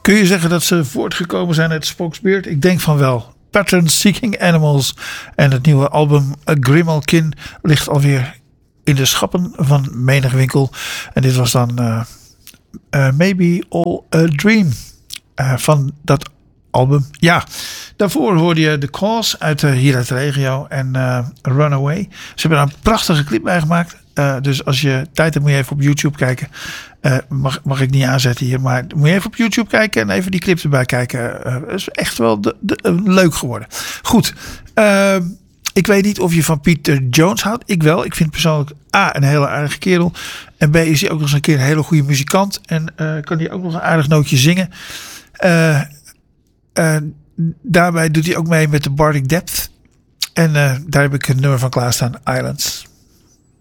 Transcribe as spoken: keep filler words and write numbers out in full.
Kun je zeggen dat ze voortgekomen zijn uit Spock's Beard? Ik denk van wel. Pattern Seeking Animals en het nieuwe album A Grimalkin ligt alweer in de schappen van menig winkel. En dit was dan uh, uh, Maybe All a Dream uh, van dat album. Ja, daarvoor hoorde je The Cause uit uh, hier uit de regio en uh, Runaway. Ze hebben er een prachtige clip bij gemaakt. Uh, dus als je tijd hebt moet je even op YouTube kijken. Uh, mag, mag ik niet aanzetten hier. Maar moet je even op YouTube kijken en even die clip erbij kijken. Uh, is echt wel de, de, uh, leuk geworden. Goed. Uh, ik weet niet of je van Peter Jones houdt. Ik wel. Ik vind persoonlijk A, een hele aardige kerel. En B, is hij ook nog eens een keer een hele goede muzikant. En uh, kan hij ook nog een aardig nootje zingen. Uh, uh, daarbij doet hij ook mee met de Bardic Depth. En uh, daar heb ik een nummer van klaarstaan. Islands.